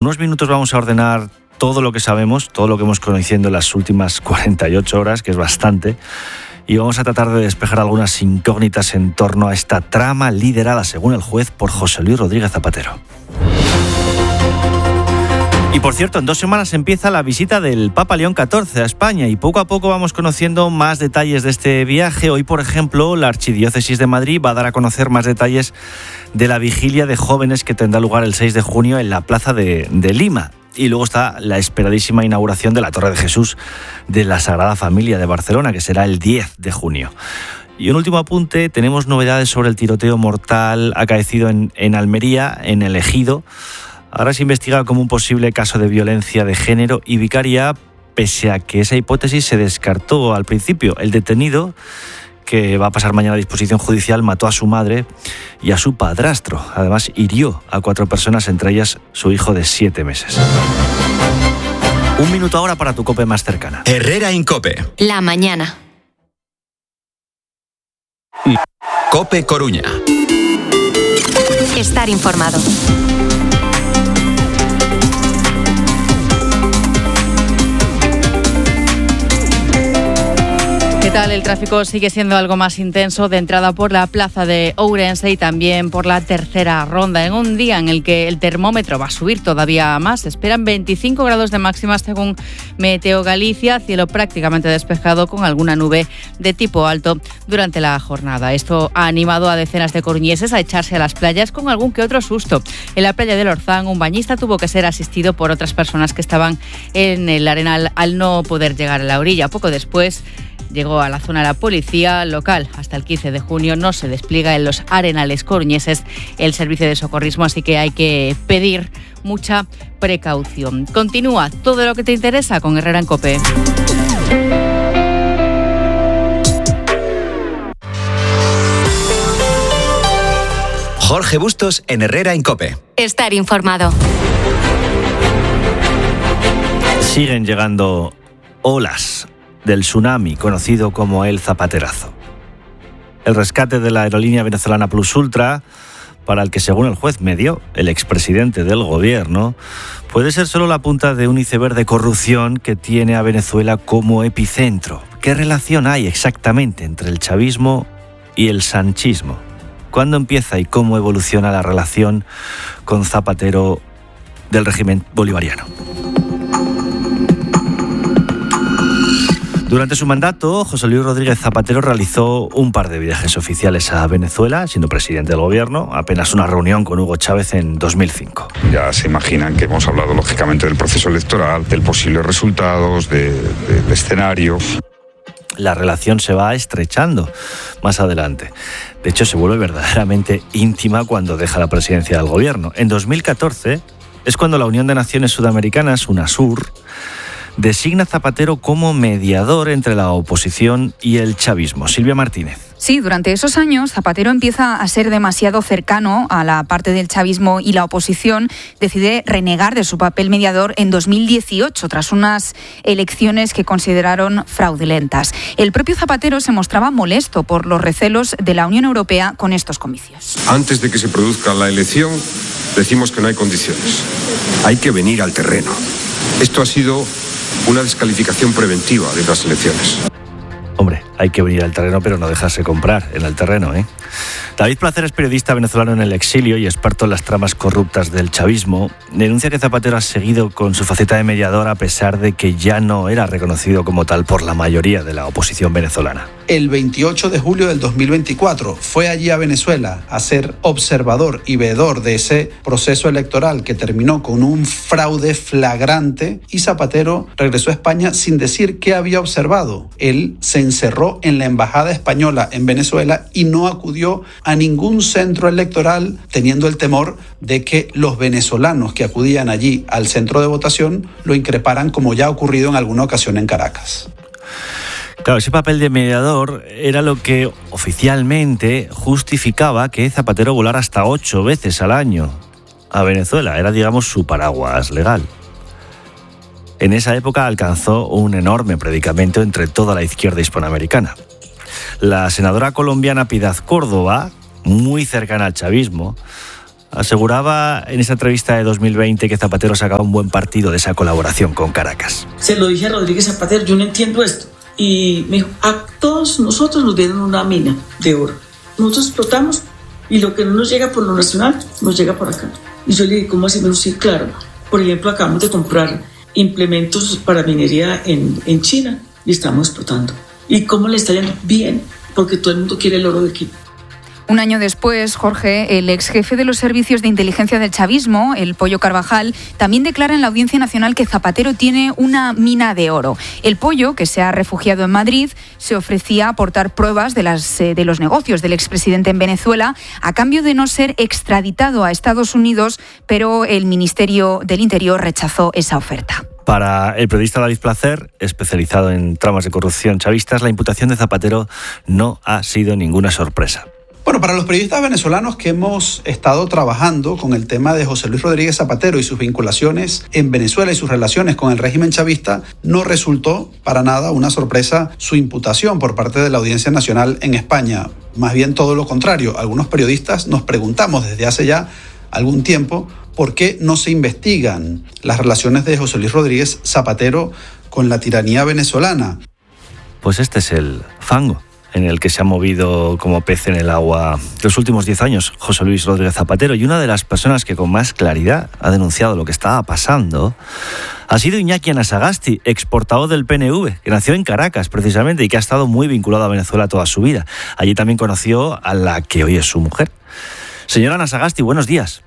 Unos minutos vamos a ordenar todo lo que sabemos, todo lo que hemos conocido en las últimas 48 horas, que es bastante, y vamos a tratar de despejar algunas incógnitas en torno a esta trama liderada, según el juez, por José Luis Rodríguez Zapatero. Y por cierto, en 2 semanas empieza la visita del Papa León XIV a España y poco a poco vamos conociendo más detalles de este viaje. Hoy, por ejemplo, la Archidiócesis de Madrid va a dar a conocer más detalles de la vigilia de jóvenes que tendrá lugar el 6 de junio en la Plaza de Lima. Y luego está la esperadísima inauguración de la Torre de Jesús de la Sagrada Familia de Barcelona, que será el 10 de junio. Y un último apunte, tenemos novedades sobre el tiroteo mortal acaecido en Almería, en el Ejido. Ahora se investiga como un posible caso de violencia de género y vicaria, pese a que esa hipótesis se descartó al principio. El detenido, que va a pasar mañana a disposición judicial, mató a su madre y a su padrastro. Además, hirió a 4 personas, entre ellas su hijo de 7 meses. 1 minuto ahora para tu COPE más cercana. Herrera Incope. La mañana. COPE Coruña. Estar informado. ¿Qué tal? El tráfico sigue siendo algo más intenso de entrada por la plaza de Ourense y también por la tercera ronda, en un día en el que el termómetro va a subir todavía más. Se esperan 25 grados de máxima según Meteo Galicia, cielo prácticamente despejado con alguna nube de tipo alto durante la jornada. Esto ha animado a decenas de coruñeses a echarse a las playas con algún que otro susto. En la playa del Orzán, un bañista tuvo que ser asistido por otras personas que estaban en el arenal al no poder llegar a la orilla. Poco después llegó a la zona la policía local. Hasta el 15 de junio no se despliega en los arenales coruñeses el servicio de socorrismo, así que hay que pedir mucha precaución. Continúa todo lo que te interesa con Herrera en COPE. Jorge Bustos en Herrera en COPE. Estar informado. Siguen llegando olas del tsunami conocido como el Zapaterazo. El rescate de la aerolínea venezolana Plus Ultra, para el que según el juez medio, el expresidente del gobierno, puede ser solo la punta de un iceberg de corrupción que tiene a Venezuela como epicentro. ¿Qué relación hay exactamente entre el chavismo y el sanchismo? ¿Cuándo empieza y cómo evoluciona la relación con Zapatero del régimen bolivariano? Durante su mandato, José Luis Rodríguez Zapatero realizó un par de viajes oficiales a Venezuela, siendo presidente del gobierno, apenas una reunión con Hugo Chávez en 2005. Ya se imaginan que hemos hablado lógicamente del proceso electoral, del posibles resultados, del escenario. La relación se va estrechando más adelante. De hecho, se vuelve verdaderamente íntima cuando deja la presidencia del gobierno. En 2014 es cuando la Unión de Naciones Sudamericanas, UNASUR, designa a Zapatero como mediador entre la oposición y el chavismo. Silvia Martínez. Sí, durante esos años Zapatero empieza a ser demasiado cercano a la parte del chavismo y la oposición decide renegar de su papel mediador en 2018 tras unas elecciones que consideraron fraudulentas. El propio Zapatero se mostraba molesto por los recelos de la Unión Europea con estos comicios. Antes de que se produzca la elección, decimos que no hay condiciones. Hay que venir al terreno. Esto ha sido una descalificación preventiva de las elecciones. Hombre, hay que venir al terreno, pero no dejarse comprar en el terreno, ¿eh? David Placer es periodista venezolano en el exilio y experto en las tramas corruptas del chavismo. Denuncia que Zapatero ha seguido con su faceta de mediador a pesar de que ya no era reconocido como tal por la mayoría de la oposición venezolana. El 28 de julio del 2024 fue allí a Venezuela a ser observador y veedor de ese proceso electoral que terminó con un fraude flagrante y Zapatero regresó a España sin decir qué había observado. Él se encerró en la embajada española en Venezuela y no acudió a ningún centro electoral teniendo el temor de que los venezolanos que acudían allí al centro de votación lo increparan como ya ha ocurrido en alguna ocasión en Caracas. Claro, ese papel de mediador era lo que oficialmente justificaba que Zapatero volara hasta 8 veces al año a Venezuela. Era, digamos, su paraguas legal. En esa época alcanzó un enorme predicamento entre toda la izquierda hispanoamericana. La senadora colombiana Piedad Córdoba, muy cercana al chavismo, aseguraba en esa entrevista de 2020 que Zapatero sacaba un buen partido de esa colaboración con Caracas. Se lo dije a Rodríguez Zapatero, yo no entiendo esto. Y me dijo, a todos nosotros nos dieron una mina de oro. Nosotros explotamos y lo que no nos llega por lo nacional, nos llega por acá. Y yo le dije, ¿cómo así? Me dijo, sí, claro. Por ejemplo, acabamos de comprar implementos para minería en China y estamos explotando. ¿Y cómo le está yendo? Bien, porque todo el mundo quiere el oro de aquí. Un año después, Jorge, el ex jefe de los servicios de inteligencia del chavismo, el Pollo Carvajal, también declara en la Audiencia Nacional que Zapatero tiene una mina de oro. El Pollo, que se ha refugiado en Madrid, se ofrecía a aportar pruebas de los negocios del expresidente en Venezuela a cambio de no ser extraditado a Estados Unidos, pero el Ministerio del Interior rechazó esa oferta. Para el periodista David Placer, especializado en tramas de corrupción chavistas, la imputación de Zapatero no ha sido ninguna sorpresa. Bueno, para los periodistas venezolanos que hemos estado trabajando con el tema de José Luis Rodríguez Zapatero y sus vinculaciones en Venezuela y sus relaciones con el régimen chavista, no resultó para nada una sorpresa su imputación por parte de la Audiencia Nacional en España. Más bien todo lo contrario. Algunos periodistas nos preguntamos desde hace ya algún tiempo por qué no se investigan las relaciones de José Luis Rodríguez Zapatero con la tiranía venezolana. Pues este es el fango en el que se ha movido como pez en el agua los últimos 10 años José Luis Rodríguez Zapatero, y una de las personas que con más claridad ha denunciado lo que estaba pasando ha sido Iñaki Anasagasti, exportador del PNV, que nació en Caracas precisamente y que ha estado muy vinculado a Venezuela toda su vida. Allí también conoció a la que hoy es su mujer. Señora Anasagasti, buenos días.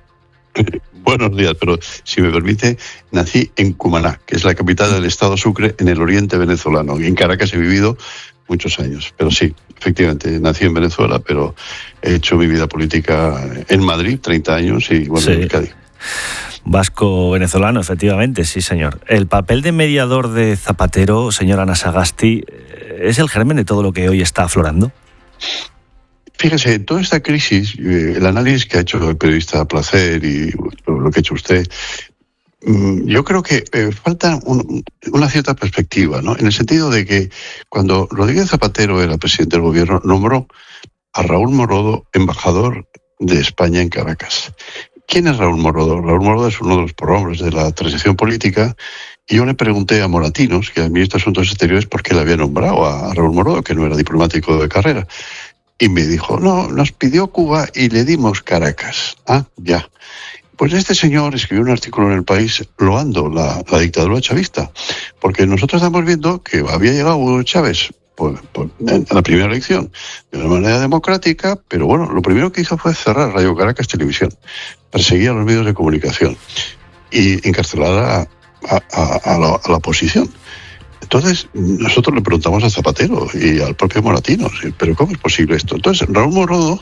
Buenos días, pero si me permite, nací en Cumaná, que es la capital del estado Sucre, en el oriente venezolano. Y en Caracas he vivido muchos años, pero sí, efectivamente, nací en Venezuela, pero he hecho mi vida política en Madrid, 30 años, y bueno, en Cádiz. Vasco-venezolano, efectivamente, sí, señor. El papel de mediador de Zapatero, señor Anasagasti, ¿es el germen de todo lo que hoy está aflorando? Fíjese, toda esta crisis, el análisis que ha hecho el periodista Placer y lo que ha hecho usted, yo creo que falta una cierta perspectiva, ¿no? En el sentido de que cuando Rodríguez Zapatero era presidente del gobierno, nombró a Raúl Morodo embajador de España en Caracas. ¿Quién es Raúl Morodo? Raúl Morodo es uno de los prohombres de la transición política, y yo le pregunté a Moratinos, que es el ministro de Asuntos Exteriores, por qué le había nombrado a Raúl Morodo, que no era diplomático de carrera. Y me dijo, no, nos pidió Cuba y le dimos Caracas. Ah, ya. Pues este señor escribió un artículo en El País loando la dictadura chavista, porque nosotros estamos viendo que había llegado Hugo Chávez en la primera elección de una manera democrática, pero bueno, lo primero que hizo fue cerrar Radio Caracas Televisión, perseguir a los medios de comunicación y encarcelar a la oposición. Entonces, nosotros le preguntamos a Zapatero y al propio Moratinos, ¿pero cómo es posible esto? Entonces, Raúl Morodo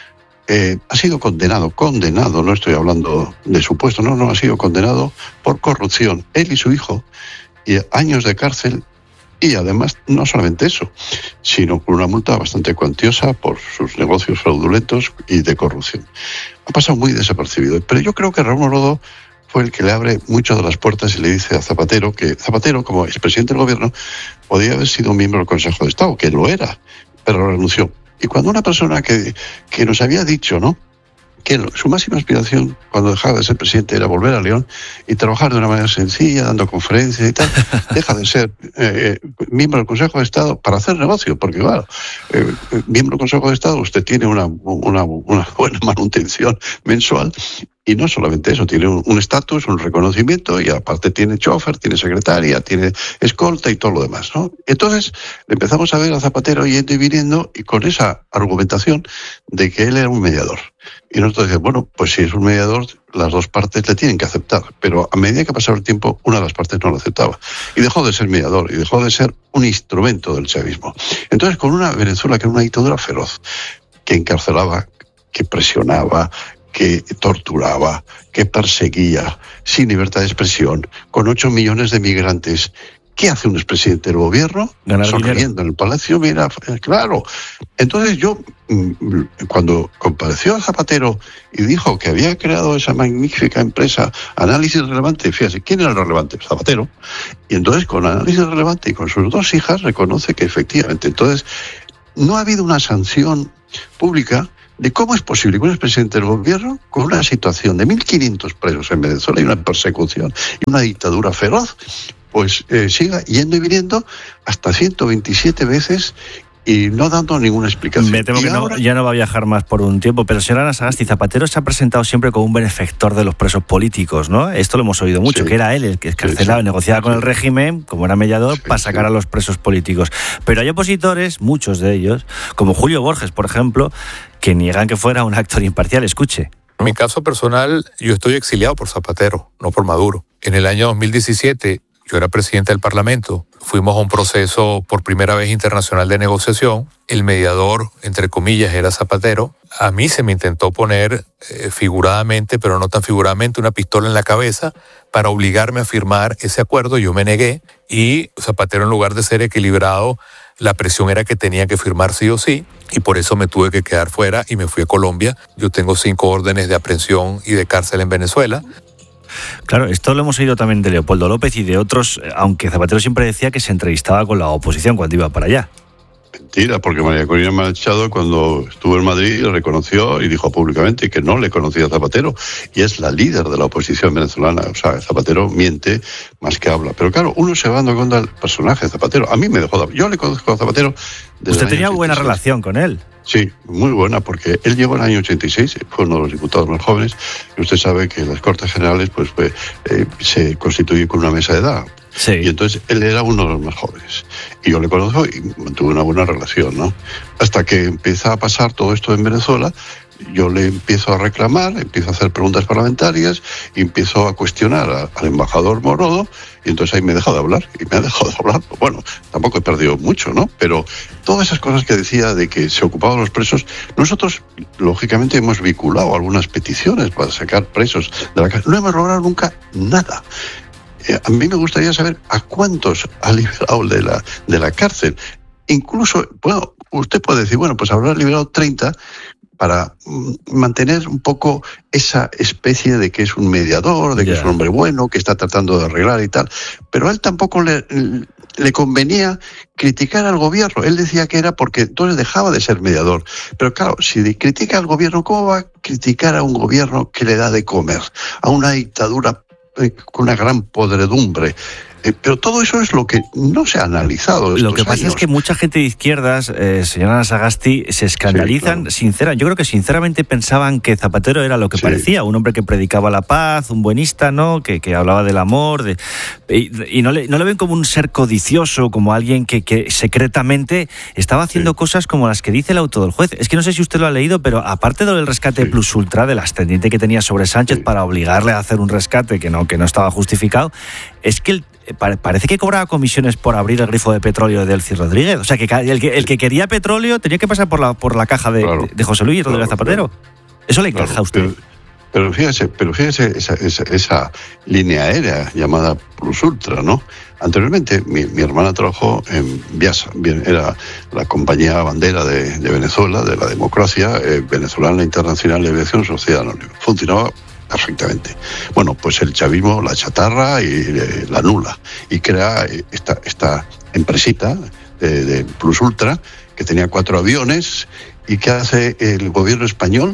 ha sido condenado, no estoy hablando de supuesto, no, ha sido condenado por corrupción, él y su hijo, y años de cárcel, y además, no solamente eso, sino por una multa bastante cuantiosa por sus negocios fraudulentos y de corrupción. Ha pasado muy desapercibido, pero yo creo que Raúl Morodo fue el que le abre muchas de las puertas y le dice a Zapatero que Zapatero, como expresidente del gobierno, podía haber sido miembro del Consejo de Estado, que lo era, pero renunció. Y cuando una persona que nos había dicho, ¿no?, que su máxima aspiración cuando dejaba de ser presidente era volver a León y trabajar de una manera sencilla, dando conferencias y tal, deja de ser miembro del Consejo de Estado para hacer negocio, porque claro, miembro del Consejo de Estado usted tiene una buena manutención mensual. Y no solamente eso, tiene un estatus, un reconocimiento, y aparte tiene chofer, tiene secretaria, tiene escolta y todo lo demás, ¿no? Entonces empezamos a ver a Zapatero yendo y viniendo, y con esa argumentación de que él era un mediador. Y nosotros decimos, bueno, pues si es un mediador, las dos partes le tienen que aceptar. Pero a medida que pasaba el tiempo, una de las partes no lo aceptaba. Y dejó de ser mediador, y dejó de ser un instrumento del chavismo. Entonces, con una Venezuela que era una dictadura feroz, que encarcelaba, que presionaba, que torturaba, que perseguía, sin libertad de expresión, con 8 millones de migrantes. ¿Qué hace un expresidente del gobierno? Ganar sonriendo dinero en el palacio, mira, claro. Entonces yo, cuando compareció Zapatero y dijo que había creado esa magnífica empresa Análisis Relevante, fíjate, ¿quién era el relevante? Zapatero. Y entonces con Análisis Relevante y con sus 2 hijas reconoce que efectivamente, entonces no ha habido una sanción pública, de cómo es posible que un expresidente del gobierno, con una situación de 1.500 presos en Venezuela y una persecución y una dictadura feroz, pues siga yendo y viniendo hasta 127 veces y no dando ninguna explicación. Me temo que ahora... ya no va a viajar más por un tiempo, pero señora Ana Sagasti, Zapatero se ha presentado siempre como un benefactor de los presos políticos, ¿no? Esto lo hemos oído mucho, que era él el que escarcelaba, negociaba con el régimen, como era mediador, para sacar a los presos políticos. Pero hay opositores, muchos de ellos, como Julio Borges, por ejemplo, que niegan que fuera un actor imparcial. Escuche. En mi caso personal, yo estoy exiliado por Zapatero, no por Maduro. En el año 2017, yo era presidente del Parlamento. Fuimos a un proceso por primera vez internacional de negociación. El mediador, entre comillas, era Zapatero. A mí se me intentó poner figuradamente, pero no tan figuradamente, una pistola en la cabeza para obligarme a firmar ese acuerdo. Yo me negué y Zapatero, en lugar de ser equilibrado, la presión era que tenía que firmar sí o sí, y por eso me tuve que quedar fuera y me fui a Colombia. Yo tengo 5 órdenes de aprehensión y de cárcel en Venezuela. Claro, esto lo hemos oído también de Leopoldo López y de otros, aunque Zapatero siempre decía que se entrevistaba con la oposición cuando iba para allá. Mentira, porque María Corina Machado, cuando estuvo en Madrid, reconoció y dijo públicamente que no le conocía a Zapatero, y es la líder de la oposición venezolana. O sea, Zapatero miente más que habla. Pero claro, uno se va dando cuenta del personaje de Zapatero. A mí me dejó... Yo le conozco a Zapatero desde... ¿Usted tenía buena relación con él? Sí, muy buena, porque él llegó en el año 86, fue uno de los diputados más jóvenes, y usted sabe que las Cortes Generales pues se constituyen con una mesa de edad. Sí. Y entonces él era uno de los más jóvenes. Y yo le conozco y mantuve una buena relación, ¿no? Hasta que empieza a pasar todo esto en Venezuela, yo le empiezo a reclamar, empiezo a hacer preguntas parlamentarias y empiezo a cuestionar al embajador Morodo, y entonces ahí me he dejado de hablar, y me ha dejado de hablar. Bueno, tampoco he perdido mucho, ¿no? Pero todas esas cosas que decía de que se ocupaban los presos, nosotros, lógicamente, hemos vinculado algunas peticiones para sacar presos de la cárcel. No hemos logrado nunca nada. A mí me gustaría saber a cuántos ha liberado de la cárcel. Incluso, bueno, usted puede decir, bueno, pues habrá liberado 30 para mantener un poco esa especie de que es un mediador, de que es un hombre bueno, que está tratando de arreglar y tal. Pero a él tampoco le convenía criticar al gobierno. Él decía que era porque entonces dejaba de ser mediador. Pero claro, si critica al gobierno, ¿cómo va a criticar a un gobierno que le da de comer? A una dictadura con una gran podredumbre. Pero todo eso es lo que no se ha analizado. Lo que pasa es que mucha gente de izquierdas, señora Ana Sagasti, se escandalizan, yo creo que sinceramente pensaban que Zapatero era lo que parecía, un hombre que predicaba la paz, un buenista, ¿no? Que hablaba del amor, y no le ven como un ser codicioso, como alguien que secretamente estaba haciendo cosas como las que dice el auto del juez. Es que no sé si usted lo ha leído, pero aparte del rescate plus ultra, del ascendiente que tenía sobre Sánchez para obligarle a hacer un rescate que no estaba justificado, es que parece que cobraba comisiones por abrir el grifo de petróleo de Delcy Rodríguez. O sea, que el que quería petróleo tenía que pasar por la caja de José Luis Rodríguez Zapatero. ¿Eso le encaja a usted? Pero fíjese esa línea aérea llamada Plus Ultra, ¿no? Anteriormente mi hermana trabajó en Viasa, era la compañía bandera de Venezuela, de la democracia venezolana internacional de aviación sociedad anónima. Funcionaba perfectamente. Bueno, pues el chavismo la chatarra y la anula y crea esta empresita de Plus Ultra que tenía 4 aviones y que hace el gobierno español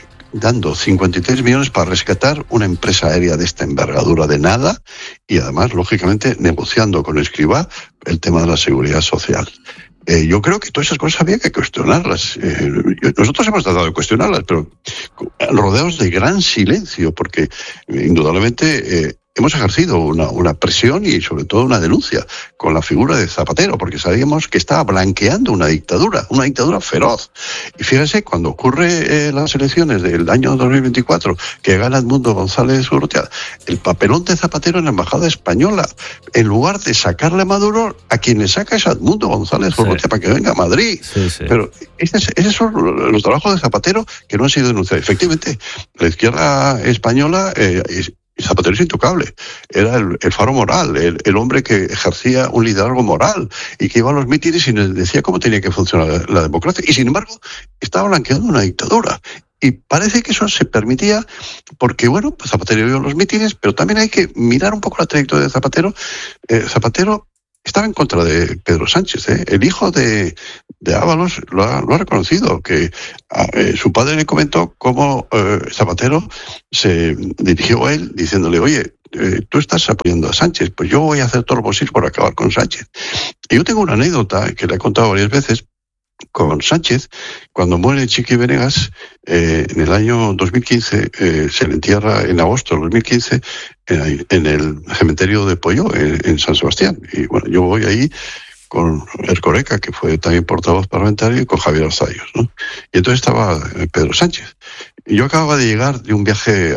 dando 53 millones para rescatar una empresa aérea de esta envergadura de nada y además, lógicamente, negociando con Escrivá el tema de la seguridad social. Yo creo que todas esas cosas había que cuestionarlas. Nosotros hemos tratado de cuestionarlas, pero rodeados de gran silencio, porque indudablemente hemos ejercido una presión y sobre todo una denuncia con la figura de Zapatero, porque sabíamos que estaba blanqueando una dictadura feroz. Y fíjese, cuando ocurre las elecciones del año 2024, que gana Edmundo González Urrutia, el papelón de Zapatero en la embajada española, en lugar de sacarle a Maduro, a quien le saca es a Edmundo González Urrutia para que venga a Madrid. Sí. Pero esos son los trabajos de Zapatero que no han sido denunciados. Efectivamente, la izquierda española Zapatero es intocable, era el faro moral, el hombre que ejercía un liderazgo moral y que iba a los mítines y les decía cómo tenía que funcionar la democracia. Y sin embargo, estaba blanqueando una dictadura. Y parece que eso se permitía porque, bueno, pues Zapatero iba a los mítines, pero también hay que mirar un poco la trayectoria de Zapatero. Zapatero estaba en contra de Pedro Sánchez. El hijo de Ábalos lo ha reconocido, que su padre le comentó cómo Zapatero se dirigió a él diciéndole, oye, tú estás apoyando a Sánchez, pues yo voy a hacer todo lo posible por acabar con Sánchez. Y yo tengo una anécdota que le he contado varias veces con Sánchez. Cuando muere Chiqui Venegas, en el año 2015, se le entierra en agosto del 2015 en el cementerio de Polló, en San Sebastián. Y bueno, yo voy ahí con Ercoreca, que fue también portavoz parlamentario, y con Javier Arzayos, ¿no? Y entonces estaba Pedro Sánchez. Y yo acababa de llegar de un viaje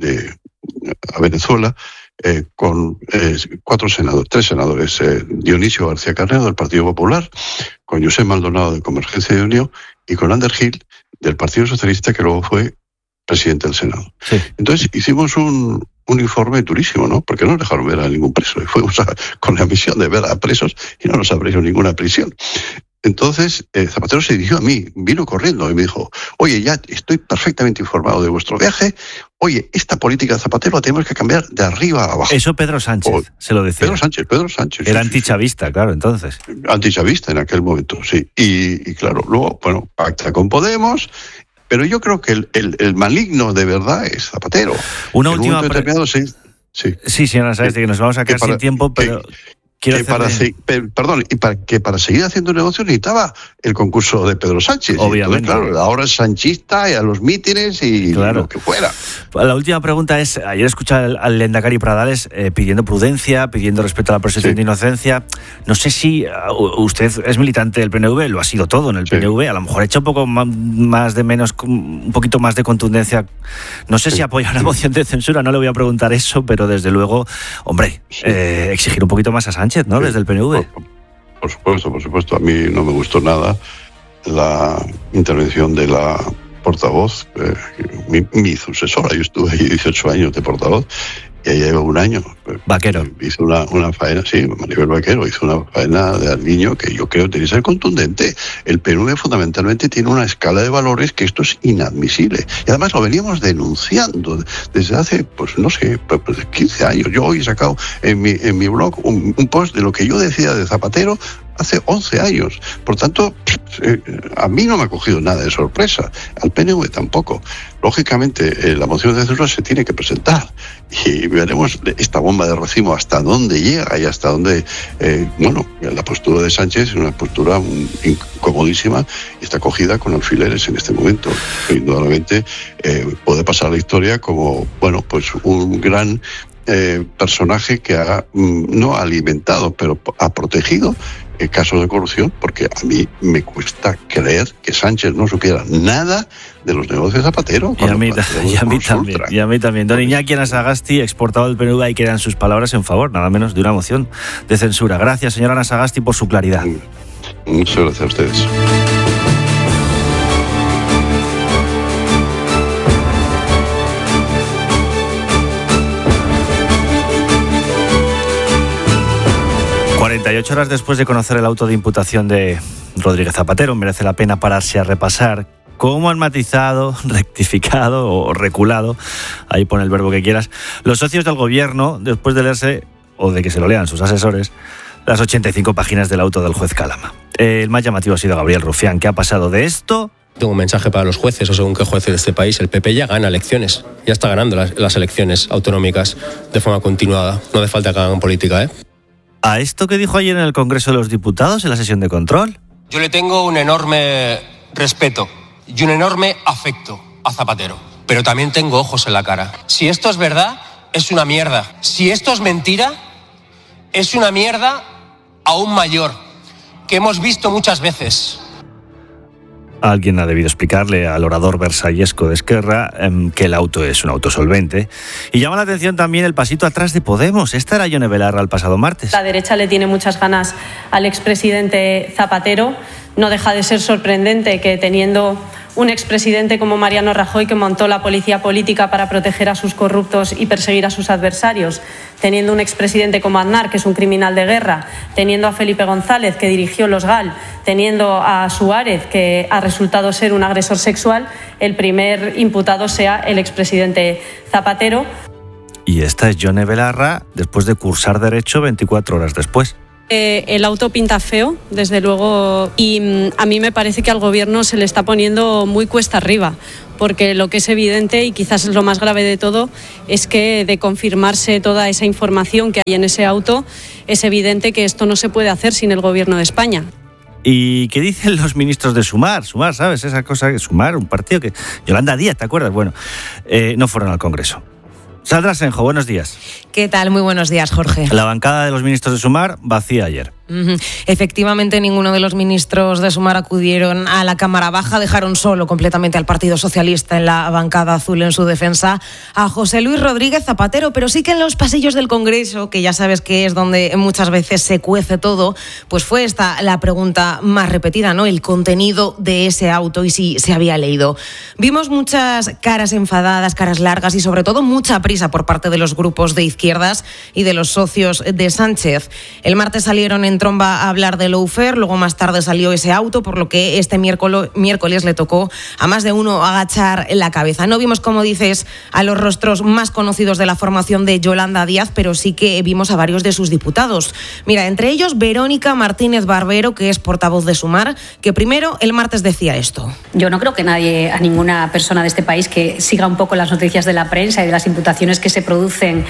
a Venezuela con tres senadores, Dionisio García Carnero del Partido Popular, con José Maldonado de Convergencia y Unión y con Ander Gil del Partido Socialista, que luego fue presidente del Senado. Sí. Entonces hicimos un informe durísimo, ¿no? Porque no nos dejaron ver a ningún preso. Y fuimos con la misión de ver a presos y no nos abrieron ninguna prisión. Entonces, Zapatero se dirigió a mí, vino corriendo y me dijo, oye, ya estoy perfectamente informado de vuestro viaje, oye, esta política de Zapatero la tenemos que cambiar de arriba a abajo. Eso Pedro Sánchez se lo decía. Pedro Sánchez. Era antichavista, claro, entonces. Antichavista en aquel momento, sí. Y claro, luego, bueno, pacta con Podemos, pero yo creo que el maligno de verdad es Zapatero. Una última pregunta. Sí, señora Sagasti, que nos vamos a quedar sin tiempo, pero... para seguir haciendo negocio necesitaba el concurso de Pedro Sánchez. Obviamente. Entonces, claro, ahora es sanchista y a los mítines y lo que fuera. La última pregunta es, ayer escuché al Lehendakari Pradales pidiendo prudencia, pidiendo respeto a la presunción de inocencia. No sé si usted es militante del PNV, lo ha sido todo en el PNV, a lo mejor echa un poco más de menos, un poquito más de contundencia. No sé si apoya una moción de censura, no le voy a preguntar eso, pero desde luego, hombre, exigir un poquito más a Sánchez, ¿no? Desde el PNV. Por supuesto. A mí no me gustó nada la intervención de la portavoz, mi sucesora. Yo estuve ahí 18 años de portavoz y ella lleva un año. Vaquero. Hizo una faena, sí, Maribel Vaquero, hizo una faena de niño que yo creo que tiene que ser contundente. El PNV fundamentalmente tiene una escala de valores que esto es inadmisible. Y además lo veníamos denunciando desde hace, pues no sé, 15 años. Yo hoy he sacado en mi blog un post de lo que yo decía de Zapatero hace 11 años. Por tanto, a mí no me ha cogido nada de sorpresa, al PNV tampoco. Lógicamente, la moción de censura se tiene que presentar y veremos esta bomba de racimo hasta dónde llega y hasta dónde... la postura de Sánchez es una postura incomodísima y está cogida con alfileres en este momento. Indudablemente puede pasar a la historia como, pues un gran... personaje que no ha alimentado, pero ha protegido casos de corrupción, porque a mí me cuesta creer que Sánchez no supiera nada de los negocios de Zapatero. Y a mí también. Don Iñaki Anasagasti, exportado del PNV, ahí quedan sus palabras en favor, nada menos, de una moción de censura. Gracias, señor Anasagasti, por su claridad. Muchas gracias a ustedes. Ocho horas después de conocer el auto de imputación de Rodríguez Zapatero, merece la pena pararse a repasar cómo han matizado, rectificado o reculado, ahí pone el verbo que quieras, los socios del gobierno después de leerse, o de que se lo lean sus asesores, las 85 páginas del auto del juez Calama. El más llamativo ha sido Gabriel Rufián. ¿Qué ha pasado de esto? Tengo un mensaje para los jueces, o según qué jueces de este país. El PP ya gana elecciones, ya está ganando las elecciones autonómicas de forma continuada. No hace falta que hagan política, ¿A esto que dijo ayer en el Congreso de los Diputados, en la sesión de control? Yo le tengo un enorme respeto y un enorme afecto a Zapatero, pero también tengo ojos en la cara. Si esto es verdad, es una mierda. Si esto es mentira, es una mierda aún mayor, que hemos visto muchas veces. Alguien ha debido explicarle al orador versallesco de Esquerra que el auto es un auto solvente. Y llama la atención también el pasito atrás de Podemos. Esta era Yone Belarra el pasado martes. La derecha le tiene muchas ganas al expresidente Zapatero. No deja de ser sorprendente que, teniendo un expresidente como Mariano Rajoy, que montó la policía política para proteger a sus corruptos y perseguir a sus adversarios, teniendo un expresidente como Aznar, que es un criminal de guerra, teniendo a Felipe González, que dirigió los GAL, teniendo a Suárez, que ha resultado ser un agresor sexual, el primer imputado sea el expresidente Zapatero. Y esta es Yone Belarra después de cursar Derecho 24 horas después. El auto pinta feo, desde luego, y a mí me parece que al gobierno se le está poniendo muy cuesta arriba, porque lo que es evidente, y quizás es lo más grave de todo, es que de confirmarse toda esa información que hay en ese auto, es evidente que esto no se puede hacer sin el gobierno de España. ¿Y qué dicen los ministros de Sumar? Sumar, ¿sabes? Esa cosa que Sumar, un partido que... Yolanda Díaz, ¿te acuerdas? Bueno, no fueron al Congreso. Sandra Senjo, buenos días. ¿Qué tal? Muy buenos días, Jorge. La bancada de los ministros de Sumar vacía ayer. Efectivamente, ninguno de los ministros de Sumar acudieron a la Cámara Baja, dejaron solo completamente al Partido Socialista en la bancada azul en su defensa a José Luis Rodríguez Zapatero, pero sí que en los pasillos del Congreso, que ya sabes que es donde muchas veces se cuece todo, pues fue esta la pregunta más repetida, ¿no? El contenido de ese auto y si se había leído. Vimos muchas caras enfadadas, caras largas y sobre todo mucha prisa por parte de los grupos de izquierdas y de los socios de Sánchez. El martes salieron en tromba a hablar de lawfare, luego más tarde salió ese auto, por lo que este miércoles le tocó a más de uno agachar la cabeza. No vimos, como dices, a los rostros más conocidos de la formación de Yolanda Díaz, pero sí que vimos a varios de sus diputados. Mira, entre ellos Verónica Martínez Barbero, que es portavoz de Sumar, que primero el martes decía esto. Yo no creo que nadie, a ninguna persona de este país que siga un poco las noticias de la prensa y de las imputaciones que se producen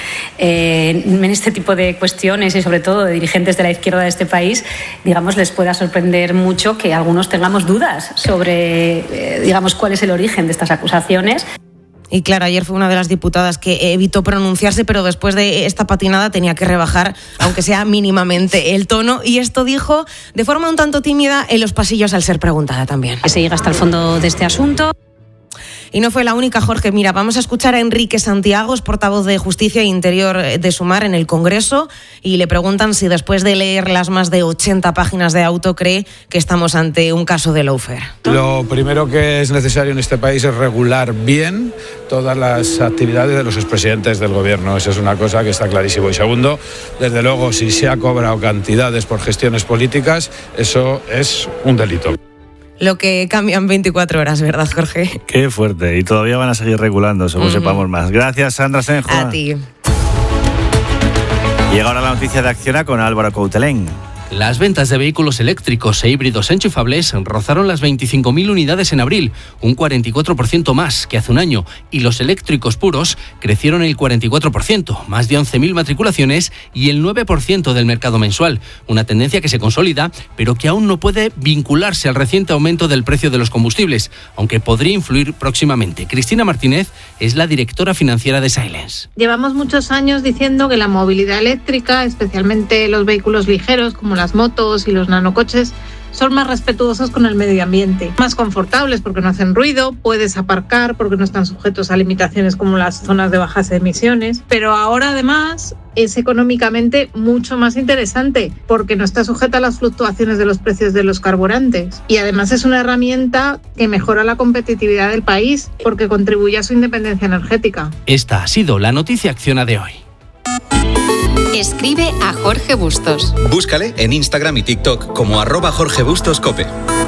en este tipo de cuestiones y sobre todo de dirigentes de la izquierda de este país, digamos, les pueda sorprender mucho que algunos tengamos dudas sobre, digamos, cuál es el origen de estas acusaciones. Y claro, ayer fue una de las diputadas que evitó pronunciarse, pero después de esta patinada tenía que rebajar, aunque sea mínimamente, el tono. Y esto dijo de forma un tanto tímida en los pasillos al ser preguntada también. Que se llega hasta el fondo de este asunto. Y no fue la única, Jorge. Mira, vamos a escuchar a Enrique Santiago, es portavoz de Justicia e Interior de Sumar en el Congreso, y le preguntan si después de leer las más de 80 páginas de auto cree que estamos ante un caso de lawfare. Lo primero que es necesario en este país es regular bien todas las actividades de los expresidentes del gobierno. Esa es una cosa que está clarísimo. Y segundo, desde luego, si se ha cobrado cantidades por gestiones políticas, eso es un delito. Lo que cambian 24 horas, ¿verdad, Jorge? Qué fuerte. Y todavía van a seguir regulando, según sepamos más. Gracias, Sandra Senjo. A ti. Llega ahora la noticia de Acciona con Álvaro Coutelén. Las ventas de vehículos eléctricos e híbridos enchufables rozaron las 25.000 unidades en abril, un 44% más que hace un año, y los eléctricos puros crecieron el 44%, más de 11.000 matriculaciones y el 9% del mercado mensual, una tendencia que se consolida, pero que aún no puede vincularse al reciente aumento del precio de los combustibles, aunque podría influir próximamente. Cristina Martínez es la directora financiera de Silence. Llevamos muchos años diciendo que la movilidad eléctrica, especialmente los vehículos ligeros como las motos y los nanocoches, son más respetuosos con el medio ambiente, más confortables porque no hacen ruido, puedes aparcar porque no están sujetos a limitaciones como las zonas de bajas emisiones, pero ahora además es económicamente mucho más interesante porque no está sujeta a las fluctuaciones de los precios de los carburantes y además es una herramienta que mejora la competitividad del país porque contribuye a su independencia energética. Esta ha sido la noticia Acciona de hoy. Escribe a Jorge Bustos. Búscale en Instagram y TikTok como @JorgeBustosCope.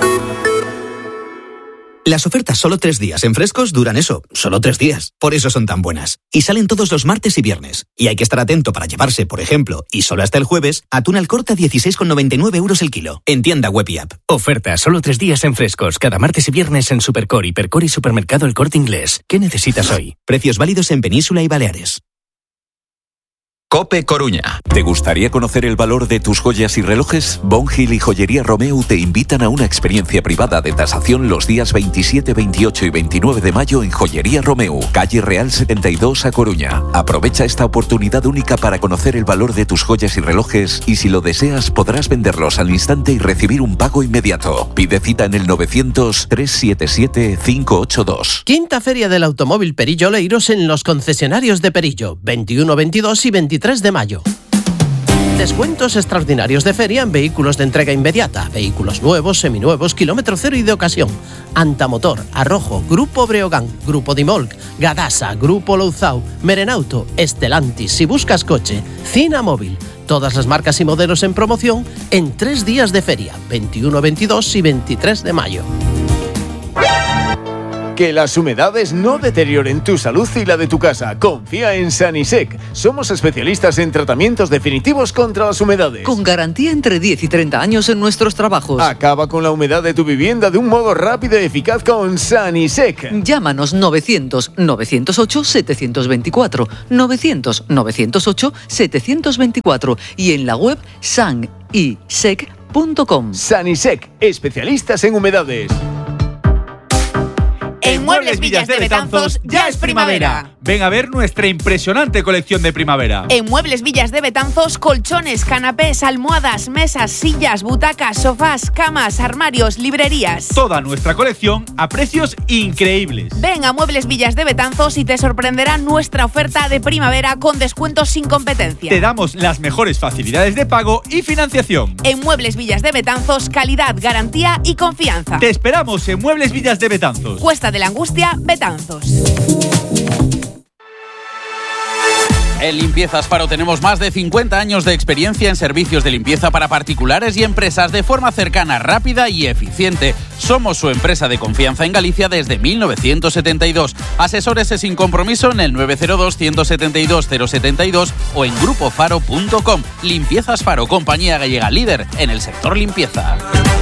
Las ofertas solo 3 días en Frescos duran eso, solo 3 días. Por eso son tan buenas. Y salen todos los martes y viernes. Y hay que estar atento para llevarse, por ejemplo, y solo hasta el jueves, atún al corte a 16,99 € el kilo. En tienda web y app. Ofertas solo 3 días en Frescos, cada martes y viernes en Supercor, Hipercor y Supermercado El Corte Inglés. ¿Qué necesitas hoy? Precios válidos en Península y Baleares. COPE Coruña. ¿Te gustaría conocer el valor de tus joyas y relojes? Bon Hill y Joyería Romeu te invitan a una experiencia privada de tasación los días 27, 28 y 29 de mayo en Joyería Romeu, calle Real 72 a Coruña. Aprovecha esta oportunidad única para conocer el valor de tus joyas y relojes y si lo deseas podrás venderlos al instante y recibir un pago inmediato. Pide cita en el 900-377-582. Quinta Feria del Automóvil Perillo Oleiros en los concesionarios de Perillo, 21, 22 y 23 de mayo. Descuentos extraordinarios de feria en vehículos de entrega inmediata, vehículos nuevos, seminuevos, kilómetro cero y de ocasión. Antamotor, Arrojo, Grupo Breogán, Grupo Dimolc, Gadasa, Grupo Louzao, Merenauto, Estelantis. Si buscas coche, Cina Móvil. Todas las marcas y modelos en promoción en 3 días de feria, 21, 22 y 23 de mayo. Que las humedades no deterioren tu salud y la de tu casa. Confía en Sanisec. Somos especialistas en tratamientos definitivos contra las humedades. Con garantía entre 10 y 30 años en nuestros trabajos. Acaba con la humedad de tu vivienda de un modo rápido y eficaz con Sanisec. Llámanos 900-908-724. 900-908-724. Y en la web sanisec.com. Sanisec, especialistas en humedades. En Muebles Villas de Betanzos ya es primavera. Ven a ver nuestra impresionante colección de primavera. En Muebles Villas de Betanzos, colchones, canapés, almohadas, mesas, sillas, butacas, sofás, camas, armarios, librerías. Toda nuestra colección a precios increíbles. Ven a Muebles Villas de Betanzos y te sorprenderá nuestra oferta de primavera con descuentos sin competencia. Te damos las mejores facilidades de pago y financiación. En Muebles Villas de Betanzos, calidad, garantía y confianza. Te esperamos en Muebles Villas de Betanzos. Cuesta de la Angustia, Betanzos. En Limpiezas Faro tenemos más de 50 años de experiencia en servicios de limpieza para particulares y empresas de forma cercana, rápida y eficiente. Somos su empresa de confianza en Galicia desde 1972. Asesórese sin compromiso en el 902-172-072 o en grupofaro.com. Limpiezas Faro, compañía gallega líder en el sector limpieza.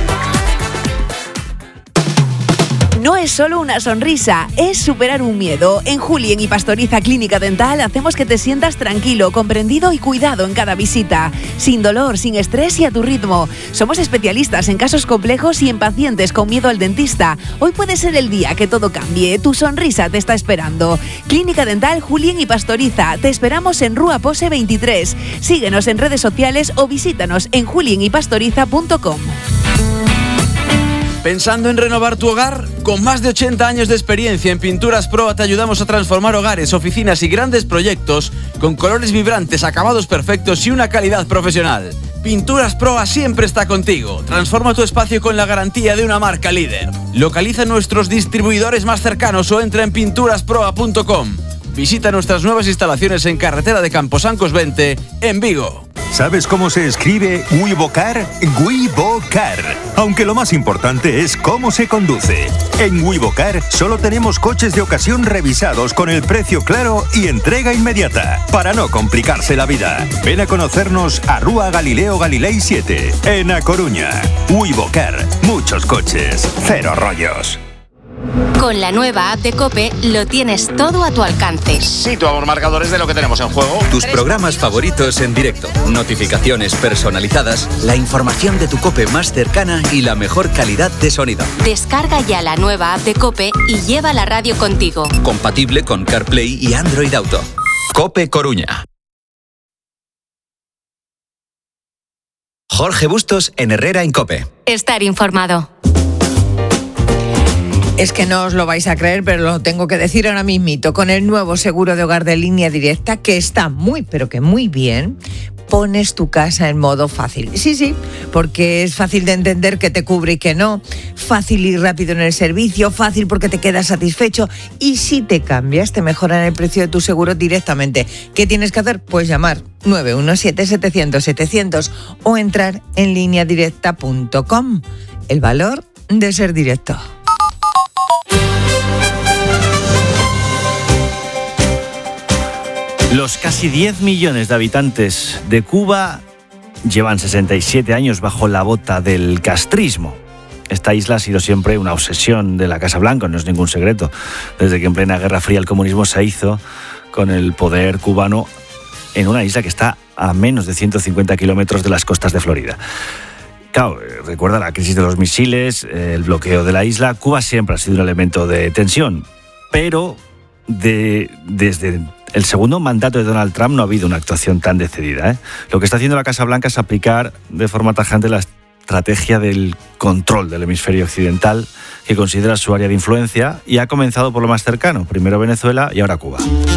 No es solo una sonrisa, es superar un miedo. En Julien y Pastoriza Clínica Dental hacemos que te sientas tranquilo, comprendido y cuidado en cada visita. Sin dolor, sin estrés y a tu ritmo. Somos especialistas en casos complejos y en pacientes con miedo al dentista. Hoy puede ser el día que todo cambie. Tu sonrisa te está esperando. Clínica Dental Julien y Pastoriza. Te esperamos en Rúa Pose 23. Síguenos en redes sociales o visítanos en julienypastoriza.com. ¿Pensando en renovar tu hogar? Con más de 80 años de experiencia en Pinturas Proa te ayudamos a transformar hogares, oficinas y grandes proyectos con colores vibrantes, acabados perfectos y una calidad profesional. Pinturas Proa siempre está contigo. Transforma tu espacio con la garantía de una marca líder. Localiza nuestros distribuidores más cercanos o entra en pinturasproa.com. Visita nuestras nuevas instalaciones en Carretera de Camposancos 20, en Vigo. ¿Sabes cómo se escribe Wivocar? Wivocar. Aunque lo más importante es cómo se conduce. En Wivocar solo tenemos coches de ocasión revisados con el precio claro y entrega inmediata, para no complicarse la vida. Ven a conocernos a Rúa Galileo Galilei 7, en A Coruña. Wivocar. Muchos coches, cero rollos. Con la nueva app de COPE lo tienes todo a tu alcance. Situamos marcadores de lo que tenemos en juego. Tus programas favoritos en directo, notificaciones personalizadas, la información de tu COPE más cercana y la mejor calidad de sonido. Descarga ya la nueva app de COPE y lleva la radio contigo. Compatible con CarPlay y Android Auto. COPE Coruña. Jorge Bustos en Herrera en COPE. Estar informado. Es que no os lo vais a creer, pero lo tengo que decir ahora mismito. Con el nuevo seguro de hogar de Línea Directa, que está muy, pero que muy bien, pones tu casa en modo fácil. Sí, porque es fácil de entender que te cubre y que no. Fácil y rápido en el servicio, fácil porque te quedas satisfecho. Y si te cambias, te mejoran el precio de tu seguro directamente. ¿Qué tienes que hacer? Pues llamar 917-700-700 o entrar en lineadirecta.com. El valor de ser directo. Los casi 10 millones de habitantes de Cuba llevan 67 años bajo la bota del castrismo. Esta isla ha sido siempre una obsesión de la Casa Blanca, no es ningún secreto. Desde que en plena Guerra Fría el comunismo se hizo con el poder cubano en una isla que está a menos de 150 kilómetros de las costas de Florida. Claro, recuerda la crisis de los misiles, el bloqueo de la isla. Cuba siempre ha sido un elemento de tensión, pero desde el segundo mandato de Donald Trump no ha habido una actuación tan decidida. Lo que está haciendo la Casa Blanca es aplicar de forma tajante la estrategia del control del hemisferio occidental, que considera su área de influencia, y ha comenzado por lo más cercano, primero Venezuela y ahora Cuba.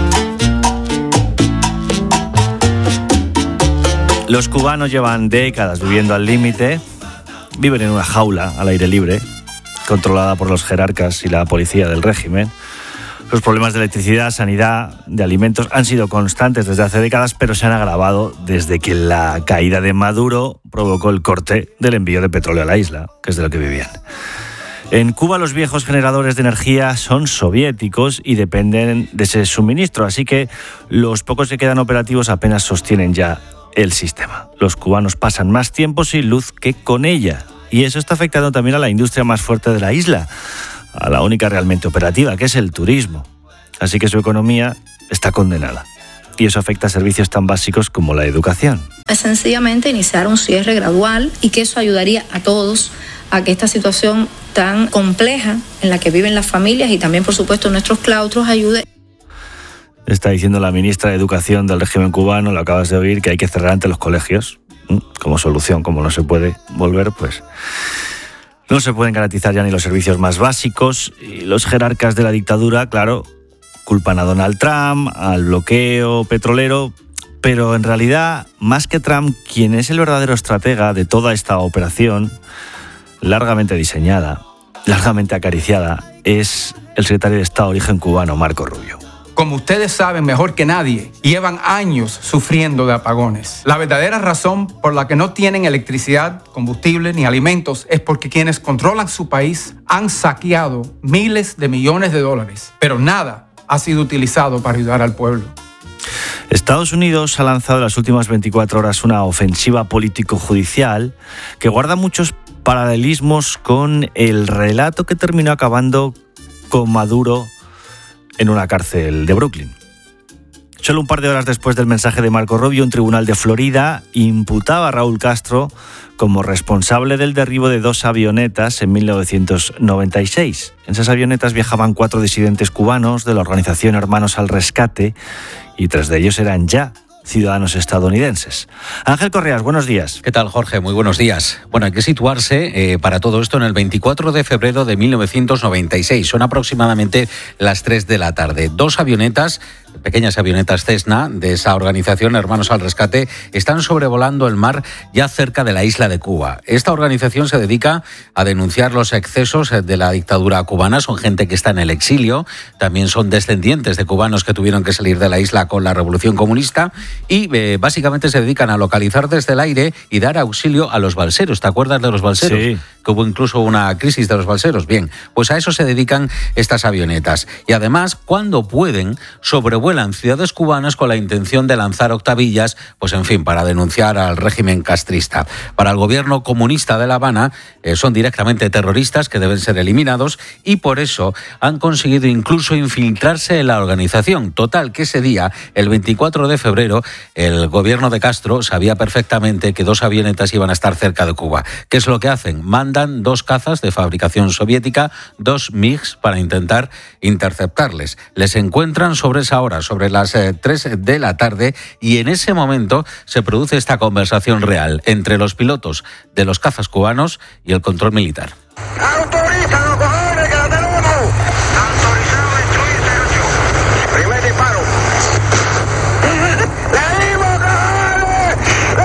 Los cubanos llevan décadas viviendo al límite, viven en una jaula al aire libre, controlada por los jerarcas y la policía del régimen. Los problemas de electricidad, sanidad, de alimentos han sido constantes desde hace décadas, pero se han agravado desde que la caída de Maduro provocó el corte del envío de petróleo a la isla, que es de lo que vivían. En Cuba los viejos generadores de energía son soviéticos y dependen de ese suministro, así que los pocos que quedan operativos apenas sostienen ya el sistema. Los cubanos pasan más tiempo sin luz que con ella, y eso está afectando también a la industria más fuerte de la isla, a la única realmente operativa, que es el turismo. Así que su economía está condenada. Y eso afecta a servicios tan básicos como la educación. Es sencillamente iniciar un cierre gradual y que eso ayudaría a todos a que esta situación tan compleja en la que viven las familias y también, por supuesto, nuestros claustros ayude. Está diciendo la ministra de Educación del régimen cubano, lo acabas de oír, que hay que cerrar ante los colegios. Como solución, como no se puede volver, pues no se pueden garantizar ya ni los servicios más básicos. Y los jerarcas de la dictadura, claro, culpan a Donald Trump, al bloqueo petrolero, pero en realidad, más que Trump, quien es el verdadero estratega de toda esta operación, largamente diseñada, largamente acariciada, es el secretario de Estado de origen cubano, Marco Rubio. Como ustedes saben mejor que nadie, llevan años sufriendo de apagones. La verdadera razón por la que no tienen electricidad, combustible ni alimentos es porque quienes controlan su país han saqueado miles de millones de dólares, pero nada ha sido utilizado para ayudar al pueblo. Estados Unidos ha lanzado en las últimas 24 horas una ofensiva político-judicial que guarda muchos paralelismos con el relato que terminó acabando con Maduro en una cárcel de Brooklyn. Solo un par de horas después del mensaje de Marco Rubio, un tribunal de Florida imputaba a Raúl Castro como responsable del derribo de 2 avionetas en 1996. En esas avionetas viajaban 4 disidentes cubanos de la organización Hermanos al Rescate y 3 de ellos eran ya ciudadanos estadounidenses. Ángel Correas, buenos días. ¿Qué tal, Jorge? Muy buenos días. Bueno, hay que situarse para todo esto en el 24 de febrero de 1996. Son aproximadamente las 3 de la tarde. 2 avionetas, pequeñas avionetas Cessna, de esa organización Hermanos al Rescate, están sobrevolando el mar ya cerca de la isla de Cuba. Esta organización se dedica a denunciar los excesos de la dictadura cubana. Son gente que está en el exilio, también son descendientes de cubanos que tuvieron que salir de la isla con la Revolución Comunista y básicamente se dedican a localizar desde el aire y dar auxilio a los balseros. ¿Te acuerdas de los balseros? Sí. Que hubo incluso una crisis de los balseros. Bien, pues a eso se dedican estas avionetas. Y además, cuando pueden, sobrevuelan ciudades cubanas con la intención de lanzar octavillas, pues en fin, para denunciar al régimen castrista. Para el gobierno comunista de La Habana, son directamente terroristas que deben ser eliminados y por eso han conseguido incluso infiltrarse en la organización. Total, que ese día, el 24 de febrero, el gobierno de Castro sabía perfectamente que 2 avionetas iban a estar cerca de Cuba. ¿Qué es lo que hacen? Mandan 2 cazas de fabricación soviética, 2 MiGs, para intentar interceptarles. Les encuentran sobre esa hora, sobre las 3 de la tarde, y en ese momento se produce esta conversación real entre los pilotos de los cazas cubanos y el control militar. ¡Autorízalo, cojones, que la tenemos! Autorizado a destruir 08. Primer disparo. ¡Le dimos, cojones!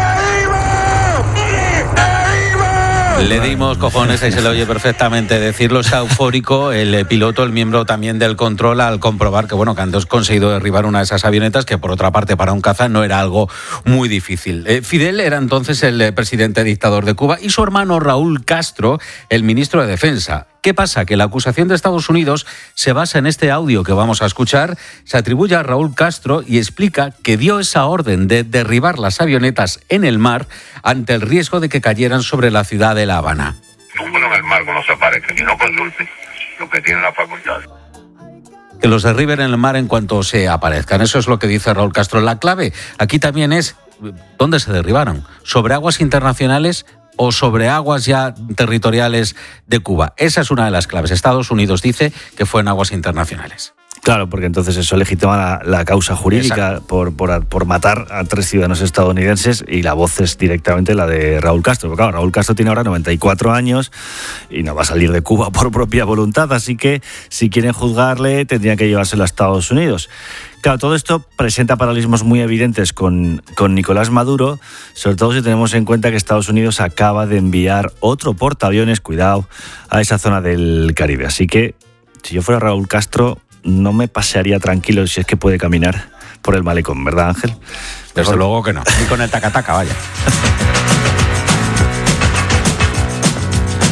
Le dimos, cojones, ahí se le oye perfectamente decirlo. Está eufórico el piloto, el miembro también del control, al comprobar que, bueno, que han conseguido derribar una de esas avionetas, que por otra parte para un caza no era algo muy difícil. Fidel era entonces el presidente dictador de Cuba y su hermano Raúl Castro, el ministro de Defensa. ¿Qué pasa? Que la acusación de Estados Unidos se basa en este audio que vamos a escuchar, se atribuye a Raúl Castro y explica que dio esa orden de derribar las avionetas en el mar ante el riesgo de que cayeran sobre la ciudad de La Habana. Uno en el mar no se aparece y no conduce lo que tiene la facultad. Que los derriben en el mar en cuanto se aparezcan. Eso es lo que dice Raúl Castro. La clave aquí también es ¿dónde se derribaron? ¿Sobre aguas internacionales o sobre aguas ya territoriales de Cuba? Esa es una de las claves. Estados Unidos dice que fue en aguas internacionales. Claro, porque entonces eso legitima la causa jurídica por matar a 3 ciudadanos estadounidenses, y la voz es directamente la de Raúl Castro. Porque claro, Raúl Castro tiene ahora 94 años y no va a salir de Cuba por propia voluntad, así que si quieren juzgarle tendrían que llevárselo a Estados Unidos. Claro, todo esto presenta paralelismos muy evidentes con Nicolás Maduro, sobre todo si tenemos en cuenta que Estados Unidos acaba de enviar otro portaaviones, cuidado, a esa zona del Caribe. Así que si yo fuera Raúl Castro, no me pasearía tranquilo si es que puede caminar por el malecón, ¿verdad, Ángel? Desde luego que no, ni con el tacataca, vaya.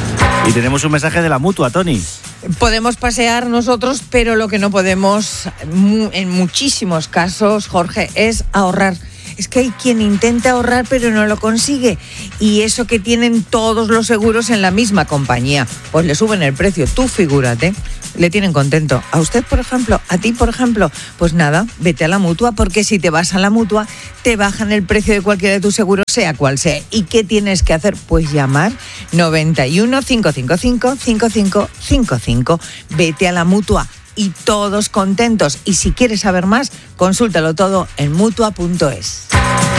Y tenemos un mensaje de la Mutua, Tony. Podemos pasear nosotros, pero lo que no podemos, en muchísimos casos, Jorge, es ahorrar. Es que hay quien intenta ahorrar pero no lo consigue. Y eso que tienen todos los seguros en la misma compañía, pues le suben el precio. Tú figúrate, le tienen contento. A usted, por ejemplo, a ti, por ejemplo, pues nada, vete a la Mutua, porque si te vas a la Mutua, te bajan el precio de cualquiera de tus seguros, sea cual sea. ¿Y qué tienes que hacer? Pues llamar 91 555 5555. Vete a la Mutua. Y todos contentos. Y si quieres saber más, consúltalo todo en Mutua.es.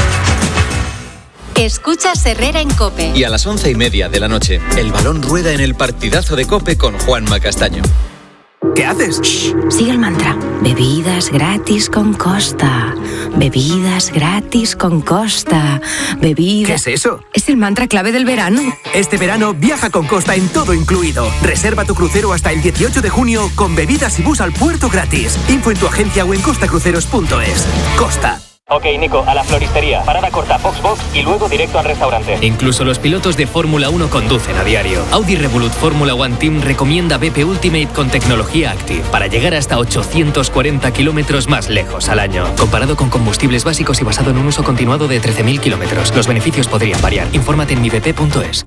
Escuchas Herrera en COPE. Y a las 11:30 de la noche, el balón rueda en el partidazo de COPE con Juanma Castaño. ¿Qué haces? Shh, sigue el mantra. Bebidas gratis con Costa. Bebidas gratis con Costa. Bebidas... ¿Qué es eso? Es el mantra clave del verano. Este verano viaja con Costa en todo incluido. Reserva tu crucero hasta el 18 de junio con bebidas y bus al puerto gratis. Info en tu agencia o en costacruceros.es. Costa. Ok, Nico, a la floristería. Parada corta, Foxbox y luego directo al restaurante. Incluso los pilotos de Fórmula 1 conducen a diario. Audi Revolut Fórmula One Team recomienda BP Ultimate con tecnología Active para llegar hasta 840 kilómetros más lejos al año. Comparado con combustibles básicos y basado en un uso continuado de 13.000 kilómetros. Los beneficios podrían variar. Infórmate en mibp.es.